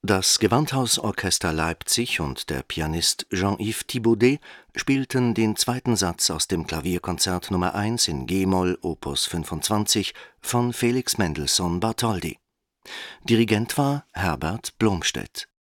Das Gewandhausorchester Leipzig und der Pianist Jean-Yves Thibaudet spielten den zweiten Satz aus dem Klavierkonzert Nr. 1 in g-Moll op. 25 von Felix Mendelssohn Bartholdy. Dirigent war Herbert Blomstedt